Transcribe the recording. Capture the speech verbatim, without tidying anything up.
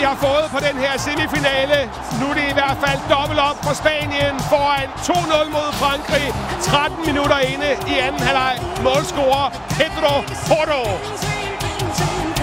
de har fået på den her semifinale. Nu er det i hvert fald dobbelt op for Spanien foran to nul mod Frankrig. tretten minutter inde i anden halvleg. Målscorer Pedro Porro.